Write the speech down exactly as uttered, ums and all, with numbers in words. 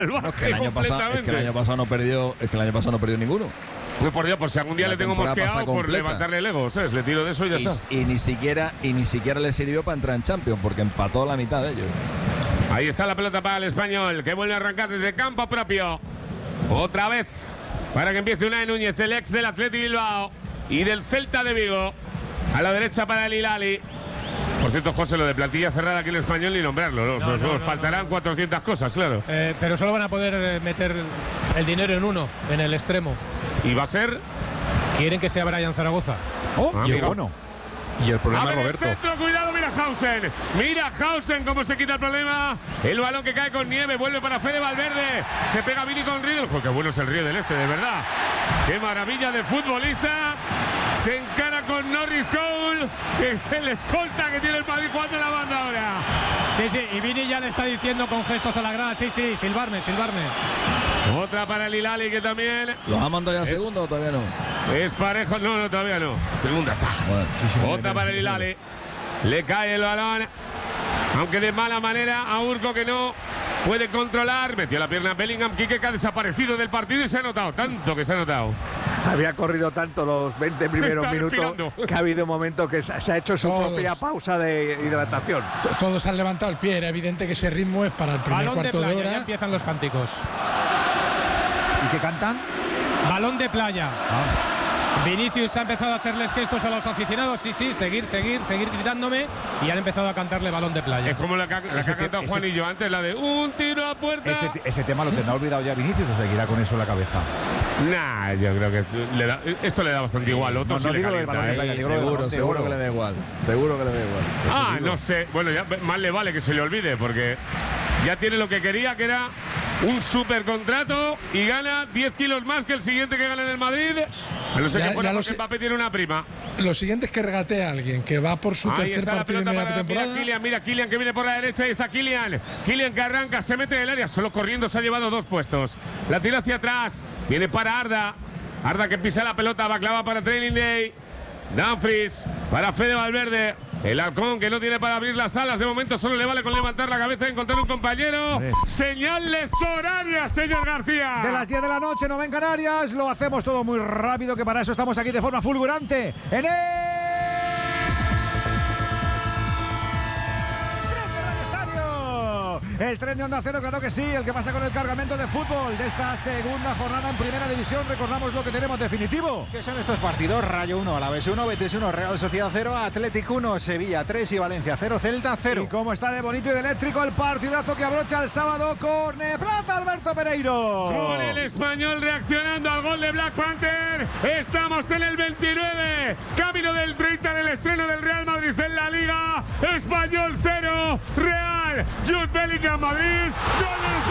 No, es, que el año pasado, es que el año pasado no perdió, es que el año pasado no perdió ninguno. Pues por Dios, por si algún día la le tengo mosqueado por levantarle el ego, ¿sabes? Le tiro de eso y ya y, está. Y ni siquiera y ni siquiera le sirvió para entrar en Champions, porque empató la mitad de ellos. Ahí está la pelota para el Español, que vuelve a arrancar desde campo propio. Otra vez, para que empiece Unai Núñez, el ex del Athletic Bilbao y del Celta de Vigo. A la derecha para el Hilali. Por cierto, José, lo de plantilla cerrada aquí en el Español ni nombrarlo. ¿no? No, Os, no, os no, faltarán no. cuatrocientas cosas, claro. Eh, pero solo van a poder meter el dinero en uno, en el extremo. ¿Y va a ser? Quieren que sea Brian Zaragoza. Oh, Ah, y el amigo. bono. Y el problema A ver es el Roberto. centro, cuidado, mira Hausen. Mira Hausen cómo se quita el problema. El balón que cae con nieve, vuelve para Fede Valverde. Se pega Vini con Riedel. Qué bueno es el Río del Este, de verdad. Qué maravilla de futbolista. Se encara con Norris Cole, que es el escolta que tiene el Madrid jugando en la banda ahora. Sí, sí, y Vini ya le está diciendo con gestos a la grada, sí, sí, silbarme, silbarme. Otra para el Hilali que también ¿Los ha mandado ya a Es- segundo o todavía no? es parejo. No, no, todavía no. Segunda. Ta. Bueno, Otra para el Hilali. Le cae el balón. Aunque de mala manera a Urco, que no puede controlar. Metió la pierna a Bellingham. Quique, que ha desaparecido del partido y se ha notado. Tanto que se ha notado. Había corrido tanto los veinte primeros Está minutos respirando. que ha habido un momento que se se ha hecho su Todos. propia pausa de hidratación. T- Todos han levantado el pie. Era evidente que ese ritmo es para el primer Balón de cuarto de, playa, ya hora. empiezan los cánticos. ¿Y qué cantan? Balón de playa. Vinicius ha empezado a hacerles gestos a los aficionados. Sí, sí, seguir, seguir, seguir gritándome. Y han empezado a cantarle balón de playa. Es como la que, ha- la que Ese ha cantado te- Juan ese- y yo antes, la de un tiro a puerta. Ese, ese tema lo tendrá olvidado ya Vinicius o seguirá con eso en la cabeza. Nah, yo creo que le da- esto le da bastante igual. Otro no, sí no le digo del calienta, balón de ¿eh? playa, Ahí, digo lo del seguro, balón de seguro oro. que le da igual. Seguro que le da igual. Ah, Digo. no sé. Bueno, ya más le vale que se le olvide, porque ya tiene lo que quería, que era un super contrato, y gana diez kilos más que el siguiente que gana en el Madrid. A no ser Ya- que fuera ya lo porque sé. Mbappé tiene una prima. Lo siguiente es que regatea a alguien que va por su Ahí tercer está la partido en pelota media para mira temporada. Kylian, mira Kylian que viene por la derecha. Ahí está Kylian. Kylian que arranca, se mete en el área, solo corriendo se ha llevado dos puestos. La tira hacia atrás, viene para Arda. Arda que pisa la pelota, va clava para Training Day. Dumfries para Fede Valverde. El halcón que no tiene para abrir las alas. De momento solo le vale con levantar la cabeza y encontrar un compañero. Hombre. Señales horarias, señor García. De las diez de la noche, no en Canarias. Lo hacemos todo muy rápido, que para eso estamos aquí de forma fulgurante. En el Tren de Radio Estadio. El tren de Onda Cero, claro que sí. El que pasa con el cargamento de fútbol de esta segunda jornada en Primera División. Recordamos lo que tenemos definitivo. ¿Qué son estos partidos? Rayo uno, Alavés uno, Betis uno, Real Sociedad cero, Atlético uno, Sevilla tres y Valencia cero, Celta cero. Y cómo está de bonito y de eléctrico el partidazo que abrocha el sábado con Plata Alberto Pereiro. Con el Español reaccionando al gol de Black Panther. Estamos en el veintinueve. Camino del treinta del estreno del Real Madrid en la Liga. Español cero. Real. Jude Bellingham Madrid. Gol del